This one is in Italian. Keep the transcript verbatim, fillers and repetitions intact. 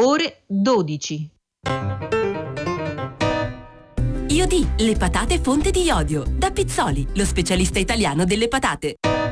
ore dodici. Iodì, le patate fonte di iodio. Da Pizzoli, lo specialista italiano delle patate.